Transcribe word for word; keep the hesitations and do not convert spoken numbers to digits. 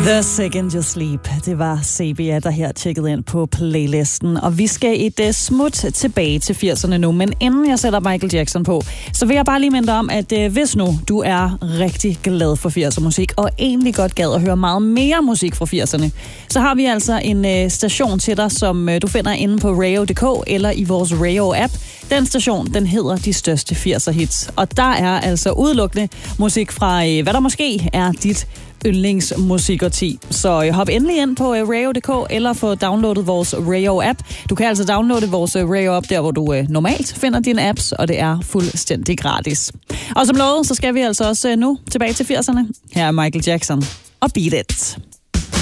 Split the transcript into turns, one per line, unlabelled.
The Second You Sleep. Det var Sabia, der her tjekkede ind på playlisten. Og vi skal et uh, smut tilbage til firserne nu. Men inden jeg sætter Michael Jackson på, så vil jeg bare lige minde dig om, at uh, hvis nu du er rigtig glad for firser musik, og egentlig godt gad at høre meget mere musik fra firserne, så har vi altså en uh, station til dig, som uh, du finder inde på radio punktum d k eller i vores Radio-app. Den station, den hedder De Største firser Hits. Og der er altså udelukkende musik fra, uh, hvad der måske er dit yndlingsmusikerti. Så hop endelig ind på radio punktum d k eller få downloadet vores Radio-app. Du kan altså downloade vores Radio-app der, hvor du normalt finder dine apps, og det er fuldstændig gratis. Og som lovet, så skal vi altså også nu tilbage til firserne. Her er Michael Jackson og Beat It.